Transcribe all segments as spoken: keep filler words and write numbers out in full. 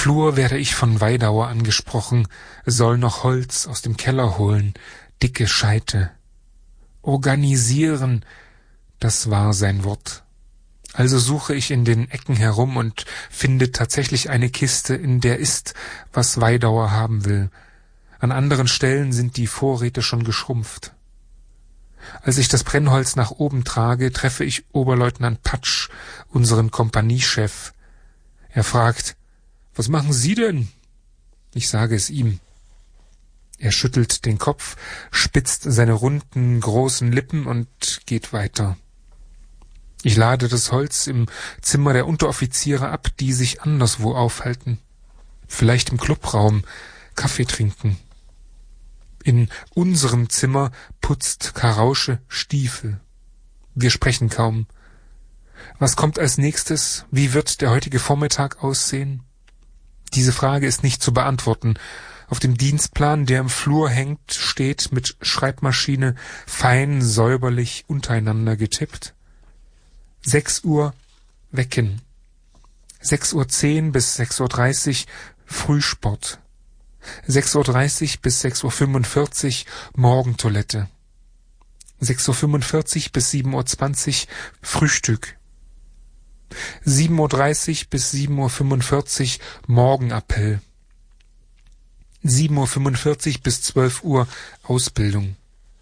Flur werde ich von Weidauer angesprochen, soll noch Holz aus dem Keller holen, dicke Scheite. Organisieren, das war sein Wort. Also suche ich in den Ecken herum und finde tatsächlich eine Kiste, in der ist, was Weidauer haben will. An anderen Stellen sind die Vorräte schon geschrumpft. Als ich das Brennholz nach oben trage, treffe ich Oberleutnant Patsch, unseren Kompaniechef. Er fragt, »Was machen Sie denn?« Ich sage es ihm. Er schüttelt den Kopf, spitzt seine runden, großen Lippen und geht weiter. Ich lade das Holz im Zimmer der Unteroffiziere ab, die sich anderswo aufhalten. Vielleicht im Clubraum, Kaffee trinken. In unserem Zimmer putzt Karausche Stiefel. Wir sprechen kaum. Was kommt als nächstes? Wie wird der heutige Vormittag aussehen? Diese Frage ist nicht zu beantworten. Auf dem Dienstplan, der im Flur hängt, steht mit Schreibmaschine fein säuberlich untereinander getippt. Sechs Uhr wecken. Sechs Uhr zehn bis sechs Uhr dreißig Frühsport. Sechs Uhr dreißig bis sechs Uhr fünfundvierzig Morgentoilette. Sechs Uhr fünfundvierzig bis sieben Uhr zwanzig Frühstück. Sieben Uhr dreißig bis sieben Uhr fünfundvierzig Morgenappell. Sieben Uhr fünfundvierzig bis zwölf Uhr Ausbildung.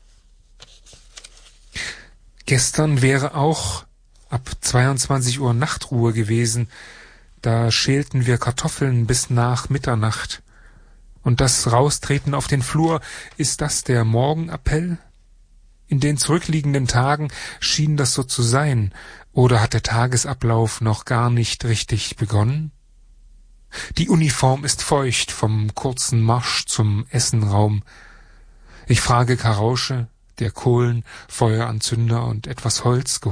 Gestern wäre auch ab zweiundzwanzig Uhr Nachtruhe gewesen. Da schälten wir Kartoffeln bis nach Mitternacht. Und das Raustreten auf den Flur, ist das der Morgenappell? In den zurückliegenden Tagen schien das so zu sein. Oder hat der Tagesablauf noch gar nicht richtig begonnen? Die Uniform ist feucht vom kurzen Marsch zum Essenraum. Ich frage Karausche, der Kohlen, Feueranzünder und etwas Holz